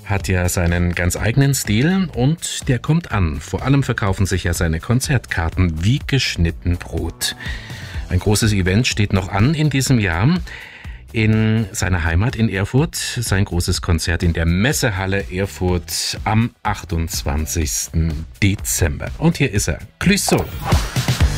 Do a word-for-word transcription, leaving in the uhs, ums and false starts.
hat ja seinen ganz eigenen Stil und der kommt an. Vor allem verkaufen sich ja seine Konzertkarten wie geschnitten Brot. Ein großes Event steht noch an in diesem Jahr. In seiner Heimat in Erfurt, sein großes Konzert in der Messehalle Erfurt am achtundzwanzigsten Dezember. Und hier ist er, Clouseau.